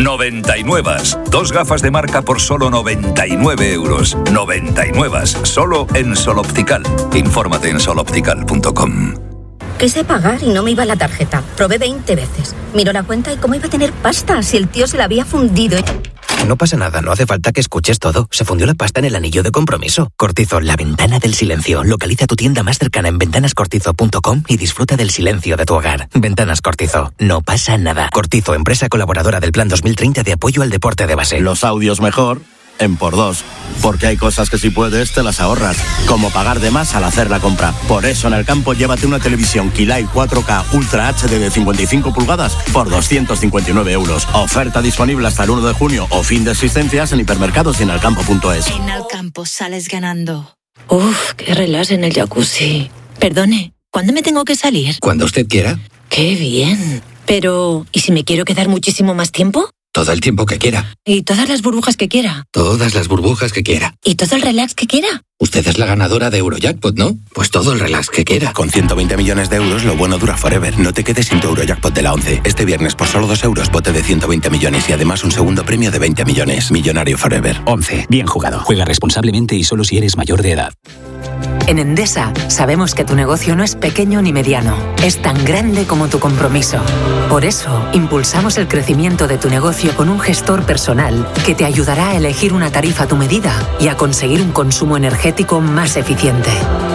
99. 2 gafas de marca por solo 99 euros. 99. Solo en Sol Optical. Infórmate en soloptical.com. Quise pagar y no me iba la tarjeta. Probé 20 veces. Miró la cuenta y cómo iba a tener pasta si el tío se la había fundido. No pasa nada, no hace falta que escuches todo. Se fundió la pasta en el anillo de compromiso. Cortizo, la ventana del silencio. Localiza tu tienda más cercana en ventanascortizo.com y disfruta del silencio de tu hogar. Ventanas Cortizo. No pasa nada. Cortizo, empresa colaboradora del Plan 2030 de apoyo al deporte de base. Los audios mejor en por 2, porque hay cosas que si puedes te las ahorras, como pagar de más al hacer la compra. Por eso en el campo llévate una televisión Kilai 4K Ultra HD de 55 pulgadas por 259 euros. Oferta disponible hasta el 1 de junio o fin de existencias en hipermercados y en elcampo.es. En Alcampo sales ganando. Uf, qué relax en el jacuzzi. Perdone, ¿cuándo me tengo que salir? Cuando usted quiera. Qué bien. Pero, ¿y si me quiero quedar muchísimo más tiempo? Todo el tiempo que quiera. ¿Y todas las burbujas que quiera? Todas las burbujas que quiera. ¿Y todo el relax que quiera? Usted es la ganadora de Eurojackpot, ¿no? Pues todo el relax que quiera. Con 120 millones de euros, lo bueno dura forever. No te quedes sin tu Eurojackpot de la 11. Este viernes, por solo 2 euros, bote de 120 millones y además un segundo premio de 20 millones. Millonario forever. 11. Bien jugado. Juega responsablemente y solo si eres mayor de edad. En Endesa sabemos que tu negocio no es pequeño ni mediano, es tan grande como tu compromiso. Por eso, impulsamos el crecimiento de tu negocio con un gestor personal que te ayudará a elegir una tarifa a tu medida y a conseguir un consumo energético más eficiente.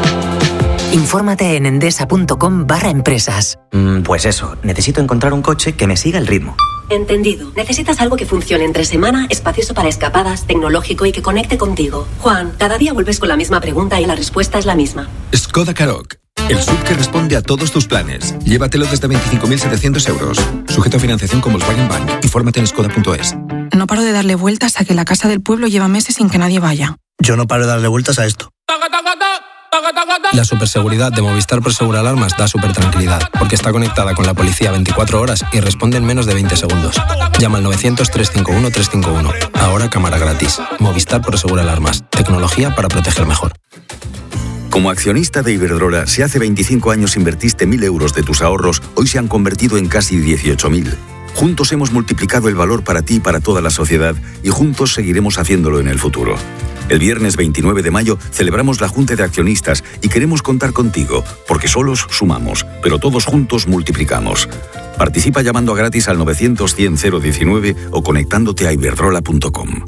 Infórmate en endesa.com/empresas. Pues eso, necesito encontrar un coche que me siga el ritmo. Entendido. Necesitas algo que funcione entre semana, espacioso para escapadas, tecnológico y que conecte contigo. Juan, cada día vuelves con la misma pregunta y la respuesta es la misma. Skoda Karoq. El SUV que responde a todos tus planes. Llévatelo desde 25.700 euros. Sujeto a financiación con Volkswagen Bank. Infórmate en skoda.es. No paro de darle vueltas a que la casa del pueblo lleva meses sin que nadie vaya. Yo no paro de darle vueltas a esto. La superseguridad de Movistar Prosegura Alarmas da supertranquilidad, porque está conectada con la policía 24 horas y responde en menos de 20 segundos. Llama al 900-351-351. Ahora cámara gratis. Movistar Prosegura Alarmas. Tecnología para proteger mejor. Como accionista de Iberdrola, si hace 25 años invertiste 1.000 euros de tus ahorros, hoy se han convertido en casi 18.000. Juntos hemos multiplicado el valor para ti y para toda la sociedad, y juntos seguiremos haciéndolo en el futuro. El viernes 29 de mayo celebramos la Junta de Accionistas y queremos contar contigo, porque solos sumamos, pero todos juntos multiplicamos. Participa llamando a gratis al 900-100-019 o conectándote a iberdrola.com.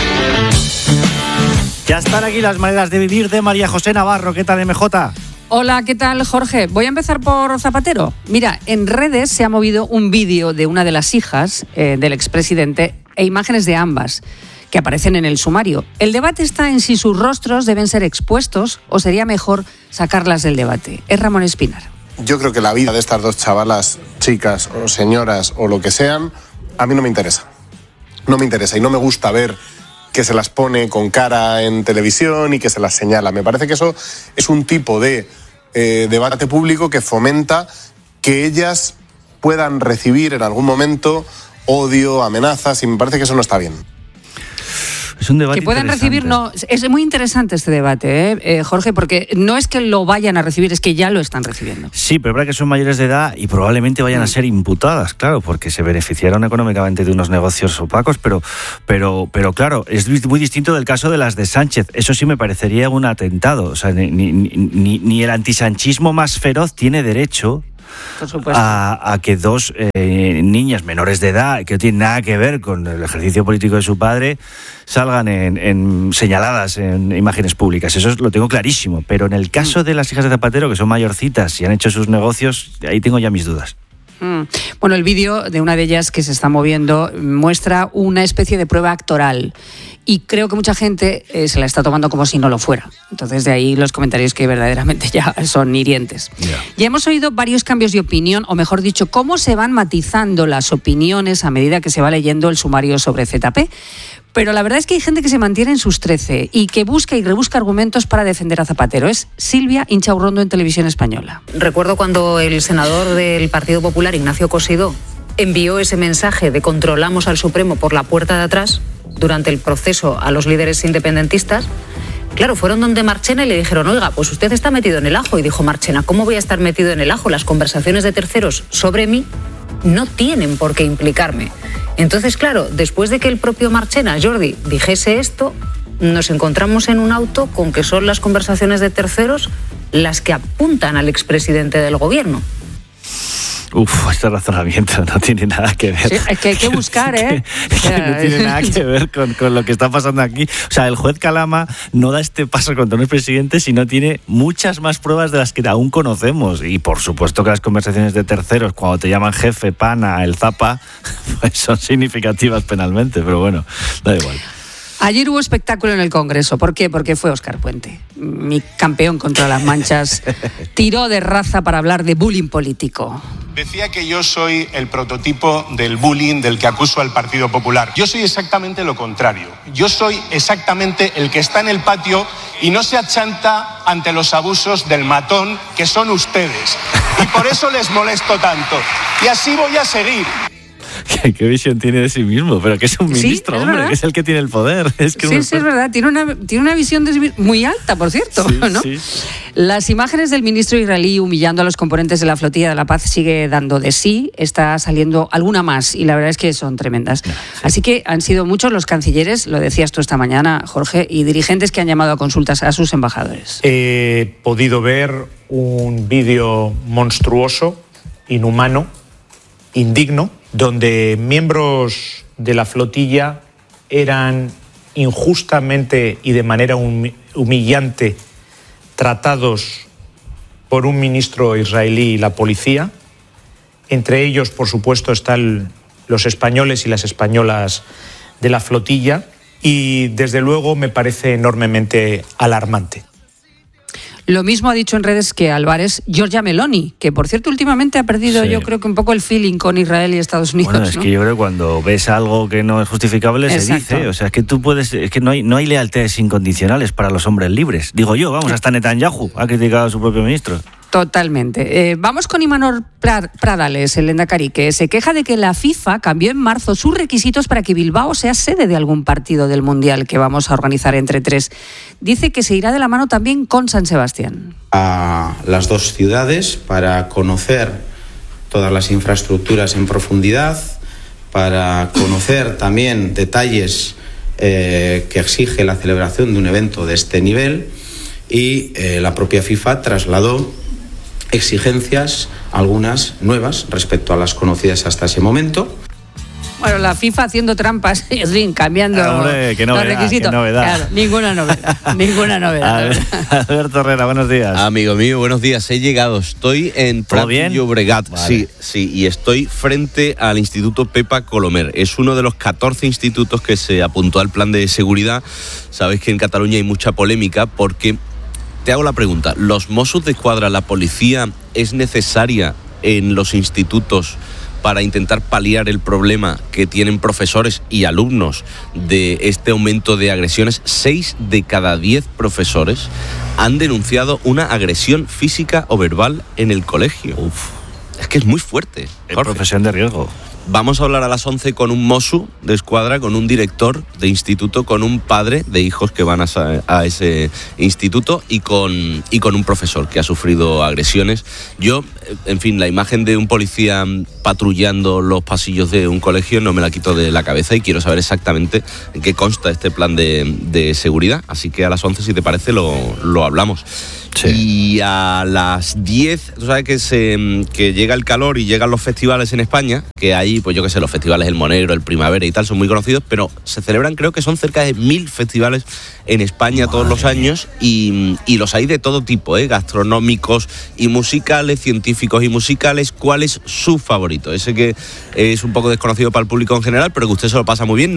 Ya están aquí las maneras de vivir de María José Navarro. ¿Qué tal, MJ? Hola, ¿qué tal, Jorge? Voy a empezar por Zapatero. Mira, en redes se ha movido un vídeo de una de las hijas del expresidente e imágenes de ambas que aparecen en el sumario. El debate está en si sus rostros deben ser expuestos o sería mejor sacarlas del debate. Es Ramón Espinar. Yo creo que la vida de estas dos chavalas, chicas o señoras o lo que sean, a mí no me interesa. No me interesa y no me gusta ver que se las pone con cara en televisión y que se las señala. Me parece que eso es un tipo de debate público que fomenta que ellas puedan recibir en algún momento odio, amenazas, y me parece que eso no está bien. Es un debate que puedan recibir, no, es muy interesante este debate, Jorge, porque no es que lo vayan a recibir, es que ya lo están recibiendo. Sí, pero es verdad que son mayores de edad y probablemente vayan a ser imputadas, claro, porque se beneficiaron económicamente de unos negocios opacos, pero claro, es muy distinto del caso de las de Sánchez. Eso sí me parecería un atentado. O sea, ni el antisanchismo más feroz tiene derecho a que dos niñas menores de edad, que no tienen nada que ver con el ejercicio político de su padre, salgan en señaladas en imágenes públicas. Eso lo tengo clarísimo. Pero en el caso de las hijas de Zapatero, que son mayorcitas y han hecho sus negocios, ahí tengo ya mis dudas. Bueno, el vídeo de una de ellas que se está moviendo muestra una especie de prueba actoral y creo que mucha gente se la está tomando como si no lo fuera. Entonces de ahí los comentarios que verdaderamente ya son hirientes. Ya hemos oído varios cambios de opinión, o mejor dicho, cómo se van matizando las opiniones a medida que se va leyendo el sumario sobre ZP. Pero la verdad es que hay gente que se mantiene en sus 13 y que busca y rebusca argumentos para defender a Zapatero. Es Silvia Inchaurrondo en Televisión Española. Recuerdo cuando el senador del Partido Popular, Ignacio Cosidó, envió ese mensaje de controlamos al Supremo por la puerta de atrás durante el proceso a los líderes independentistas. Claro, fueron donde Marchena y le dijeron, oiga, pues usted está metido en el ajo. Y dijo Marchena, ¿cómo voy a estar metido en el ajo? Las conversaciones de terceros sobre mí no tienen por qué implicarme. Entonces, claro, después de que el propio Marchena, Jordi, dijese esto, nos encontramos en un auto con que son las conversaciones de terceros las que apuntan al expresidente del gobierno. Este razonamiento no tiene nada que ver. Sí, es que hay que buscar, que no tiene nada que ver con lo que está pasando aquí. O sea, el juez Calama no da este paso contra un expresidente si no tiene muchas más pruebas de las que aún conocemos. Y por supuesto que las conversaciones de terceros, cuando te llaman jefe, pana, el zapa, pues son significativas penalmente, pero bueno, da igual. Ayer hubo espectáculo en el Congreso. ¿Por qué? Porque fue Óscar Puente, mi campeón contra las manchas. Tiró de raza para hablar de bullying político. Decía que yo soy el prototipo del bullying del que acuso al Partido Popular. Yo soy exactamente lo contrario. Yo soy exactamente el que está en el patio y no se achanta ante los abusos del matón que son ustedes. Y por eso les molesto tanto. Y así voy a seguir. ¿Qué visión tiene de sí mismo? Pero que es un ministro, sí, hombre, que es el que tiene el poder. Es verdad. Tiene una visión muy alta, por cierto, sí, ¿no? Sí. Las imágenes del ministro israelí humillando a los componentes de la Flotilla de la Paz sigue dando de sí. Está saliendo alguna más y la verdad es que son tremendas. Sí. Así que han sido muchos los cancilleres, lo decías tú esta mañana, Jorge, y dirigentes que han llamado a consultas a sus embajadores. He podido ver un vídeo monstruoso, inhumano, indigno, donde miembros de la flotilla eran injustamente y de manera humillante tratados por un ministro israelí y la policía. Entre ellos, por supuesto, están los españoles y las españolas de la flotilla y, desde luego, me parece enormemente alarmante. Lo mismo ha dicho en redes que Álvarez Giorgia Meloni, que por cierto últimamente ha perdido yo creo que un poco el feeling con Israel y Estados Unidos. Bueno, es ¿no? que yo creo que cuando ves algo que no es justificable se dice. O sea, es que no hay lealtades incondicionales para los hombres libres. Digo yo, vamos, hasta Netanyahu ha criticado a su propio ministro. Totalmente. Vamos con Imanol Pradales, el lehendakari, que se queja de que la FIFA cambió en marzo sus requisitos para que Bilbao sea sede de algún partido del Mundial que vamos a organizar entre 3. Dice que se irá de la mano también con San Sebastián. A las dos ciudades para conocer todas las infraestructuras en profundidad, para conocer también detalles que exige la celebración de un evento de este nivel y la propia FIFA trasladó exigencias, algunas nuevas respecto a las conocidas hasta ese momento. Bueno, la FIFA haciendo trampas, en fin, cambiando los requisitos. Qué novedad. Claro, ninguna novedad. Alberto Herrera, buenos días. Amigo mío, buenos días. He llegado, estoy en Prat de Llobregat. Vale. Sí, y estoy frente al Instituto Pepa Colomer. Es uno de los 14 institutos que se apuntó al plan de seguridad. Sabéis que en Cataluña hay mucha polémica porque... Te hago la pregunta, ¿los Mossos d'Esquadra, la policía, es necesaria en los institutos para intentar paliar el problema que tienen profesores y alumnos de este aumento de agresiones? 6 de cada 10 profesores han denunciado una agresión física o verbal en el colegio. Es que es muy fuerte. Es profesión de riesgo. Vamos a hablar a las 11 con un Mosu de escuadra, con un director de instituto, con un padre de hijos que van a ese instituto y con un profesor que ha sufrido agresiones. Yo, en fin, la imagen de un policía patrullando los pasillos de un colegio no me la quito de la cabeza y quiero saber exactamente en qué consta este plan de seguridad. Así que a las 11, si te parece, lo hablamos. Sí. Y a las 10, tú sabes que llega el calor y llegan los festivales en España, que ahí, pues yo qué sé, los festivales El Monegro, el Primavera y tal son muy conocidos, pero se celebran, creo que son cerca de 1000 festivales en España todos los años y los hay de todo tipo, gastronómicos y musicales, científicos y musicales. ¿Cuál es su favorito? Ese que es un poco desconocido para el público en general, pero que usted se lo pasa muy bien.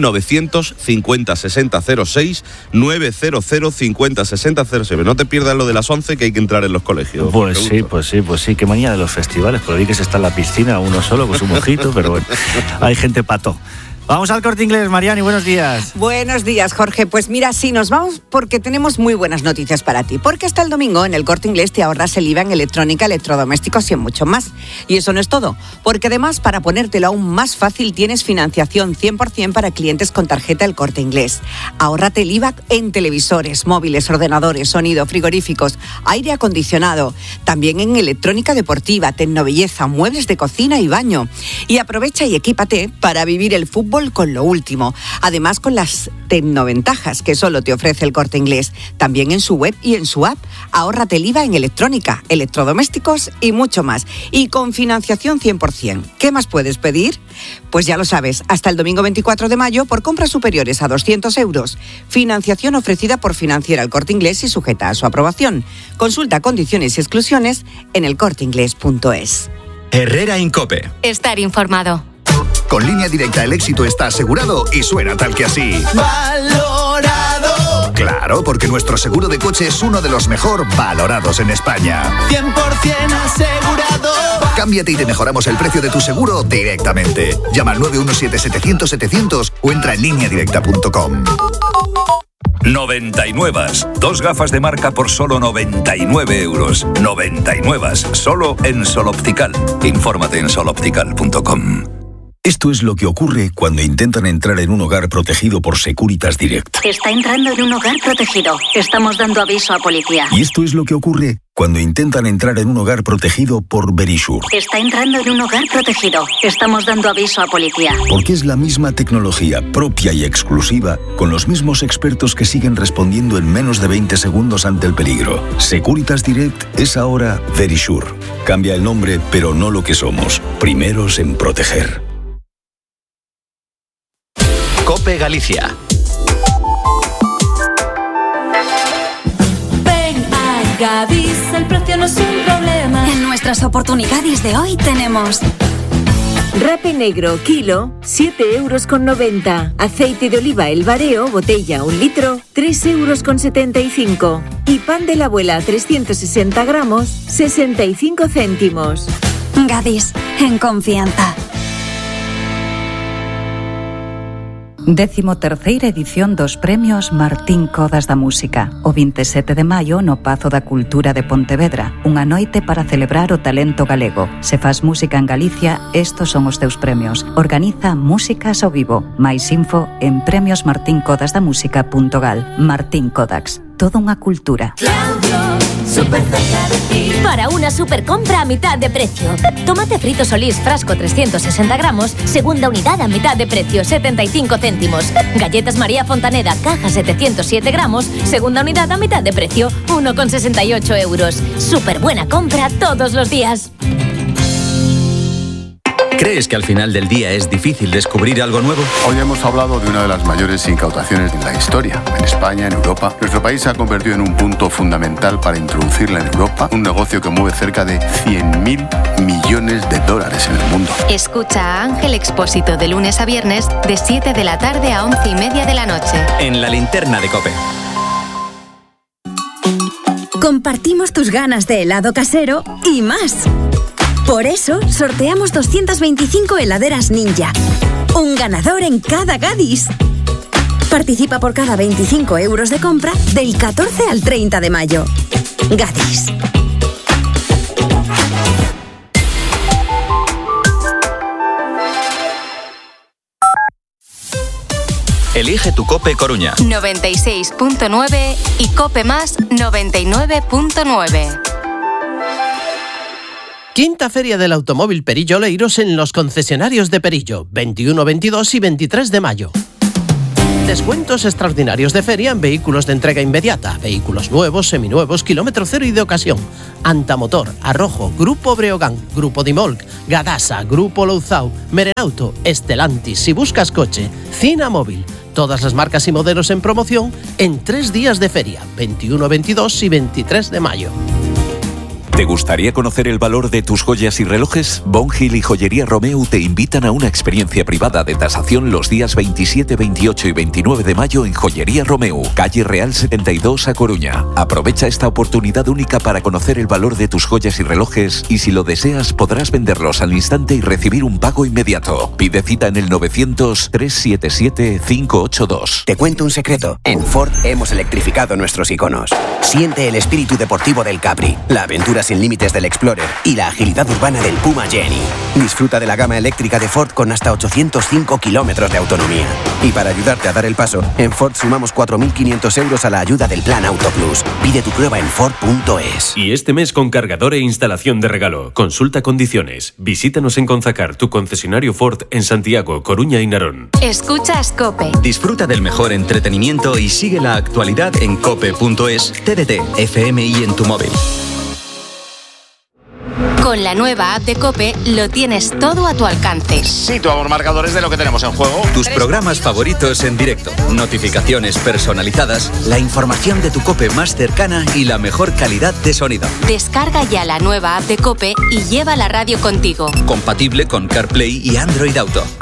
950 60 06, 900 50 60 07. No te pierdas lo de las 11, que hay que entrar en los colegios. Pues sí, qué manía de los festivales, por ahí que se está en la piscina uno solo con su mojito, pero bueno, hay gente pato. Vamos al Corte Inglés, Mariani, buenos días. Buenos días, Jorge. Pues mira, sí, nos vamos porque tenemos muy buenas noticias para ti. Porque hasta el domingo en el Corte Inglés te ahorras el IVA en electrónica, electrodomésticos y en mucho más. Y eso no es todo, porque además, para ponértelo aún más fácil, tienes financiación 100% para clientes con tarjeta El Corte Inglés. Ahórrate el IVA en televisores, móviles, ordenadores, sonido, frigoríficos, aire acondicionado, también en electrónica deportiva, tecnobelleza, muebles de cocina y baño. Y aprovecha y equípate para vivir el fútbol con lo último. Además, con las tecnoventajas que solo te ofrece El Corte Inglés. También en su web y en su app. Ahórrate el IVA en electrónica, electrodomésticos y mucho más. Y con financiación 100%. ¿Qué más puedes pedir? Pues ya lo sabes, hasta el domingo 24 de mayo por compras superiores a 200 euros. Financiación ofrecida por Financiera El Corte Inglés y sujeta a su aprobación. Consulta condiciones y exclusiones en elcorteinglés.es. Herrera Incope. Estar informado. Con Línea Directa el éxito está asegurado y suena tal que así. ¡Valorado! Claro, porque nuestro seguro de coche es uno de los mejor valorados en España. 100% asegurado. Cámbiate y te mejoramos el precio de tu seguro directamente. Llama al 917-700-700 o entra en lineadirecta.com. 99. 2 gafas de marca por solo 99 euros. 99. Solo en Sol Optical. Infórmate en soloptical.com. Esto es lo que ocurre cuando intentan entrar en un hogar protegido por Securitas Direct. Está entrando en un hogar protegido. Estamos dando aviso a policía. Y esto es lo que ocurre cuando intentan entrar en un hogar protegido por Verisure. Está entrando en un hogar protegido. Estamos dando aviso a policía. Porque es la misma tecnología propia y exclusiva, con los mismos expertos que siguen respondiendo en menos de 20 segundos ante el peligro. Securitas Direct es ahora Verisure. Cambia el nombre, pero no lo que somos. Primeros en proteger. COPE Galicia. Ven a Gadis, el precio no es un problema. En nuestras oportunidades de hoy tenemos rape negro, kilo, 7,90 €. Aceite de oliva El Bareo, botella, 1 litro, 3,75 €. Y pan de la abuela, 360 gramos, 65 céntimos. Gadis, en confianza. 13ª edición dos premios Martín Codas da Música. O 27 de maio no Pazo da Cultura de Pontevedra. Unha noite para celebrar o talento galego. Se faz música en Galicia, estos son os teus premios. Organiza Músicas ao Vivo. Mais info en premiosmartincodasdamusica.gal. Martín Kodax. Toda unha cultura. Súper cerca de ti. Para una super compra a mitad de precio. Tomate frito Solís, frasco 360 gramos, segunda unidad a mitad de precio, 75 céntimos. Galletas María Fontaneda, caja 707 gramos, segunda unidad a mitad de precio, 1,68 €. Súper buena compra todos los días. ¿Crees que al final del día es difícil descubrir algo nuevo? Hoy hemos hablado de una de las mayores incautaciones de la historia. En España, en Europa, nuestro país se ha convertido en un punto fundamental para introducirla en Europa, un negocio que mueve cerca de 100.000 millones de dólares en el mundo. Escucha a Ángel Expósito de lunes a viernes, de 7 de la tarde a 11:30 de la noche. En la linterna de COPE. Compartimos tus ganas de helado casero y más. Por eso, sorteamos 225 heladeras Ninja. Un ganador en cada Gadis. Participa por cada 25 € de compra del 14 al 30 de mayo. Gadis. Elige tu COPE Coruña. 96.9 y COPE Más 99.9. Quinta Feria del Automóvil Perillo Oleiros en los concesionarios de Perillo, 21, 22 y 23 de mayo. Descuentos extraordinarios de feria en vehículos de entrega inmediata, vehículos nuevos, seminuevos, kilómetro cero y de ocasión. Antamotor, Arrojo, Grupo Breogán, Grupo Dimolc, Gadasa, Grupo Louzao, Merenauto, Estelantis. Si buscas coche, Cina Móvil. Todas las marcas y modelos en promoción en 3 días de feria, 21, 22 y 23 de mayo. ¿Te gustaría conocer el valor de tus joyas y relojes? Bon Hill y Joyería Romeu te invitan a una experiencia privada de tasación los días 27, 28 y 29 de mayo en Joyería Romeu, calle Real 72 a Coruña. Aprovecha esta oportunidad única para conocer el valor de tus joyas y relojes y si lo deseas podrás venderlos al instante y recibir un pago inmediato. Pide cita en el 900-377-582. Te cuento un secreto. En Ford hemos electrificado nuestros iconos. Siente el espíritu deportivo del Capri, la aventura sin límites del Explorer y la agilidad urbana del Puma Jenny. Disfruta de la gama eléctrica de Ford con hasta 805 kilómetros de autonomía. Y para ayudarte a dar el paso, en Ford sumamos 4.500 euros a la ayuda del Plan Auto Plus. Pide tu prueba en Ford.es. Y este mes con cargador e instalación de regalo. Consulta condiciones. Visítanos en Conzacar, tu concesionario Ford en Santiago, Coruña y Narón. Escuchas COPE. Disfruta del mejor entretenimiento y sigue la actualidad en cope.es, TDT, FM y en tu móvil. Con la nueva app de COPE lo tienes todo a tu alcance. Situamos marcadores de lo que tenemos en juego. Tus programas favoritos en directo, notificaciones personalizadas, la información de tu COPE más cercana y la mejor calidad de sonido. Descarga ya la nueva app de COPE y lleva la radio contigo. Compatible con CarPlay y Android Auto.